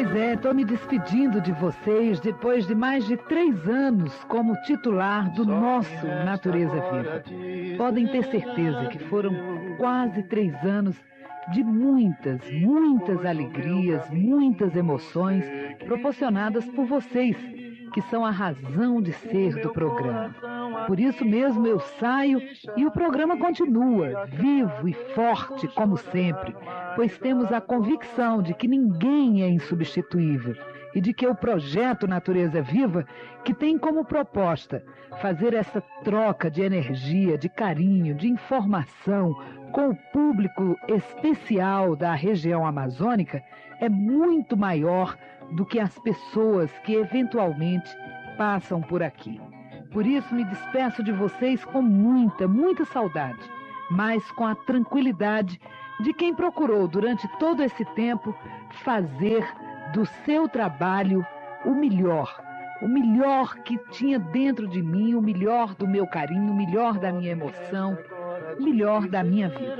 Pois é, estou me despedindo de vocês depois de mais de 3 anos como titular do nosso Natureza Viva. Podem ter certeza que foram quase 3 anos de muitas alegrias, muitas emoções proporcionadas por vocês, que são a razão de ser do programa. Por isso mesmo eu saio e o programa continua, vivo e forte como sempre, pois temos a convicção de que ninguém é insubstituível e de que o projeto Natureza Viva, que tem como proposta fazer essa troca de energia, de carinho, de informação com o público especial da região amazônica, é muito maior do que as pessoas que eventualmente passam por aqui. Por isso me despeço de vocês com muita saudade, mas com a tranquilidade de quem procurou durante todo esse tempo fazer do seu trabalho o melhor que tinha dentro de mim, o melhor do meu carinho, o melhor da minha emoção, o melhor da minha vida.